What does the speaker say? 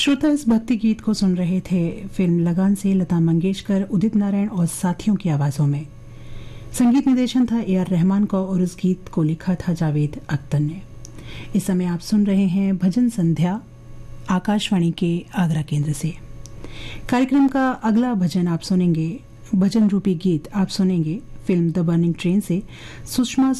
श्रोता इस भक्ति गीत को सुन रहे थे फिल्म लगान से लता मंगेशकर, उदित नारायण और साथियों की आवाजों में। संगीत निर्देशन था ए आर रहमान का और उस गीत को लिखा था जावेद अख्तर ने। इस समय आप सुन रहे हैं भजन संध्या आकाशवाणी के आगरा केंद्र से। कार्यक्रम का अगला भजन आप सुनेंगे, भजन रूपी गीत आप सुनेंगे फिल्म द बर्निंग ट्रेन से सुषमा